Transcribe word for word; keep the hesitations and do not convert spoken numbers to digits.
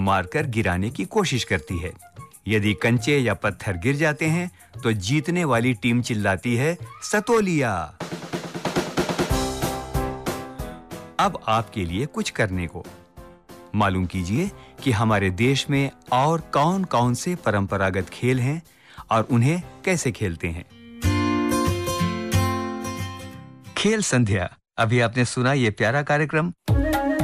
मारकर गिराने की कोशिश करती है। यदि कंचे या पत्थर गिर जाते हैं तो जीतने वाली टीम चिल्लाती है सतोलिया। अब आपके लिए कुछ करने को। मालूम कीजिए कि हमारे देश में और कौन-कौन से परंपरागत खेल हैं और उन्हें कैसे खेलते हैं। खेल संध्या। अभी आपने सुना ये प्यारा कार्यक्रम